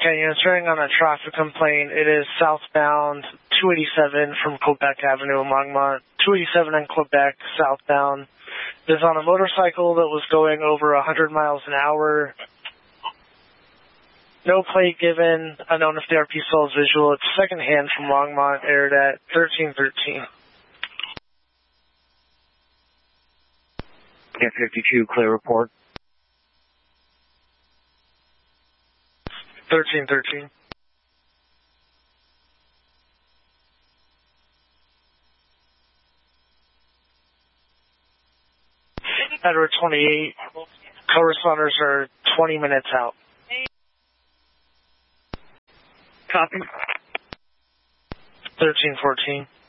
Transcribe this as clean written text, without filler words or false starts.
Okay, answering on a traffic complaint. It is southbound 287 from Quebec Avenue in Longmont. 287 in Quebec, southbound. It is on a motorcycle that was going over 100 miles an hour. No plate given. Unknown if the RP still has visual. It's secondhand from Longmont, aired at 1313. 1052, clear report. 1313. Edward 28. Co-responders are 20 minutes out. Copy. 1314.